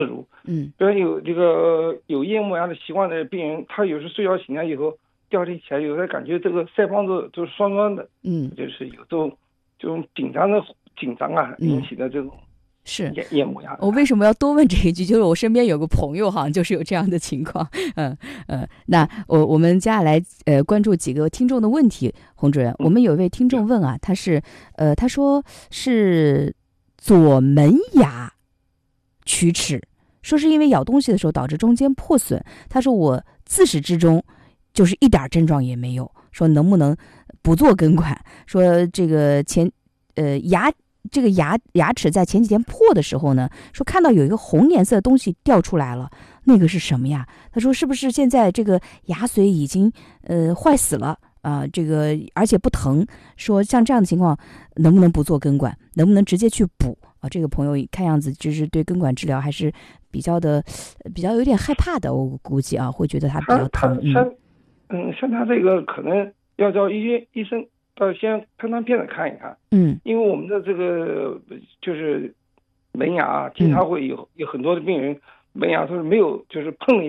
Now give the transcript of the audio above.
嗯比如有这个有夜幕牙的习惯的病人，他有时睡觉醒来以后，第二天起来有时候感觉这个腮帮子就是酸酸的， 嗯就是有这种紧张啊引嗯， 起的这种是。 夜幕牙的。 我为什么要多问这一句？就是我身边有个朋友，好像就是有这样的情况。那我们接下来关注几个听众的问题。洪主任，我们有一位听众问啊，他说是左门牙龋齿，说是因为咬东西的时候导致中间破损。他说我自始至终就是一点症状也没有，说能不能不做根管？说这个牙齿在前几天破的时候呢，说看到有一个红颜色的东西掉出来了，那个是什么呀？他说是不是现在这个牙髓已经坏死了啊？这个而且不疼，说像这样的情况能不能不做根管，能不能直接去补啊？这个朋友看样子就是对根管治疗还是比较有点害怕的，我估计啊会觉得它比他他较疼。 像他这个可能要叫医生到先拍张片子看一看， 嗯因为我们的这个就是门牙啊经嗯常会有很多的病人门牙都是没有就是碰了